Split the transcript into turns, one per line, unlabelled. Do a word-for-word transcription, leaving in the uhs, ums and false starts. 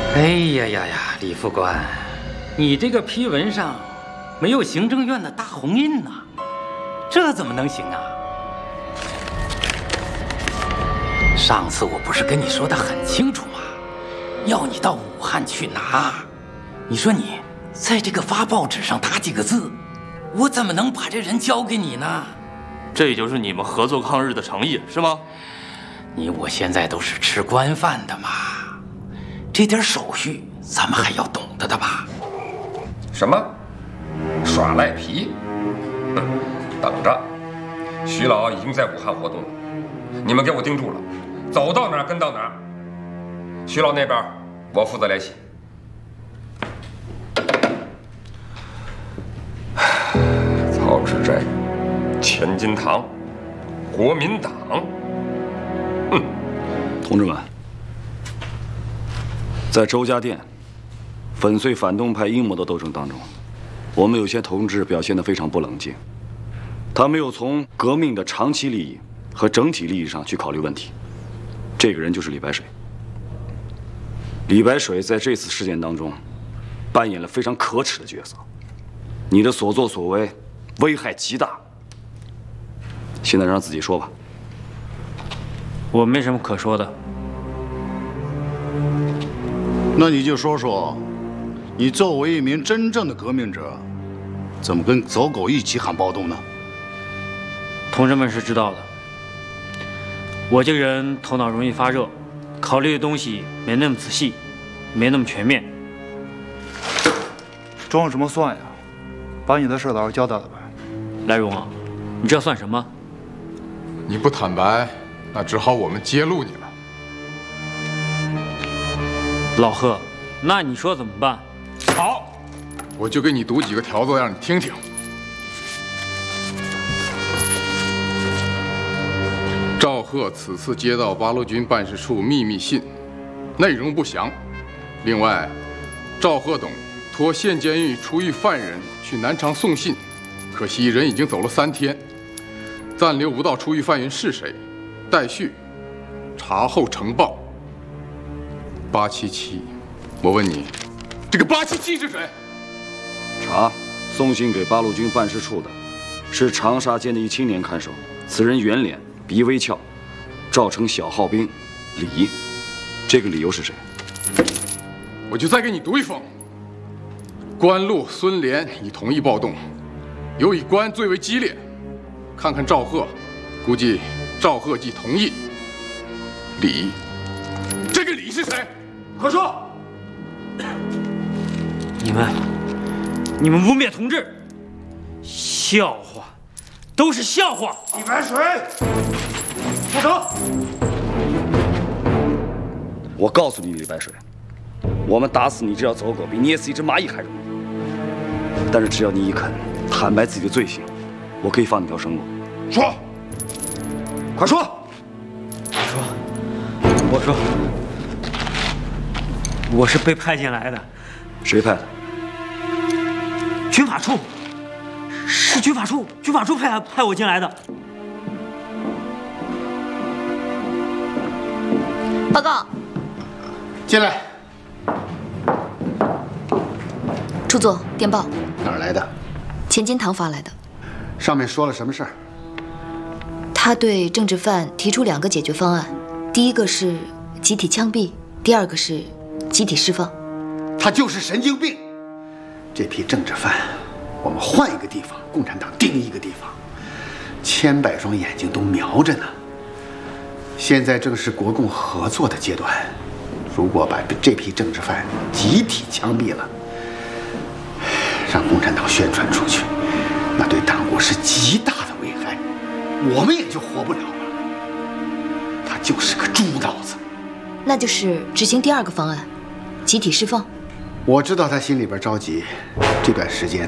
哎呀呀呀，李副官，你这个批文上没有行政院的大红印呐，这怎么能行啊？上次我不是跟你说的很清楚吗？要你到武汉去拿。你说你在这个发报纸上打几个字，我怎么能把这人交给你呢？
这就是你们合作抗日的诚意，是吗？
你我现在都是吃官饭的嘛，这点手续咱们还要懂得的吧？
什么？耍赖皮？哼，等着，徐老已经在武汉活动了，你们给我盯住了，走到哪儿跟到哪儿。徐老那边我负责联系。曹志斋、钱金堂、国民党。哼，
同志们，在周家店粉碎反动派阴谋的斗争当中，我们有些同志表现得非常不冷静，他没有从革命的长期利益和整体利益上去考虑问题。这个人就是李白水。李白水在这次事件当中扮演了非常可耻的角色，你的所作所为危害极大。现在让他自己说吧。
我没什么可说的。
那你就说说，你作为一名真正的革命者，怎么跟走狗一起喊暴动呢？
同志们是知道的，我这个人头脑容易发热，考虑的东西没那么仔细，没那么全面。
装什么蒜呀？把你的事老实交代了呗。
来荣啊，你这算什么？
你不坦白，那只好我们揭露你了。
老贺，那你说怎么办？
好，我就给你读几个条子，让你听听。赵贺此次接到八路军办事处秘密信，内容不详。另外，赵贺等托县监狱出狱犯人去南昌送信，可惜人已经走了三天，暂留不到出狱犯人是谁，待续，查后呈报。八七七，我问你，这个八七七是谁？
查，送信给八路军办事处的是长沙监的一青年看守，此人圆脸，鼻微翘，赵称小号兵李。这个李又是谁？
我就再给你读一封。官路孙连已同意暴动，尤以官最为激烈。看看赵贺，估计赵贺既同意。李，这个李是谁？快说！
你们，你们污蔑同志，笑话，都是笑话！
李白水，住手！
我告诉你，李白水，我们打死你这条走狗，比捏死一只蚂蚁还容易。但是只要你一肯坦白自己的罪行，我可以放你条生路。
说，快说！
我说，我说，我是被派进来的。
谁派的？
军法处，是军法处，军法处派派我进来的。
报告。
进来。
处座，电报。
哪儿来的？
钱金堂发来的。
上面说了什么事儿？
他对政治犯提出两个解决方案，第一个是集体枪毙，第二个是集体释放。
他就是神经病。这批政治犯，我们换一个地方，共产党盯一个地方，千百双眼睛都瞄着呢。现在正是国共合作的阶段，如果把这批政治犯集体枪毙了，让共产党宣传出去，那对党国是极大的危害，我们也就活不了了。他就是个猪脑子。
那就是执行第二个方案，集体释放。
我知道他心里边着急，这段时间